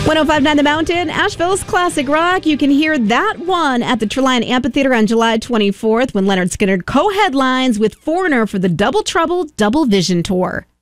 105.9 The Mountain, Asheville's classic rock. You can hear that one at the Treliant Amphitheater on July 24th when Leonard Skinner co-headlines with Foreigner for the Double Trouble Double Vision Tour.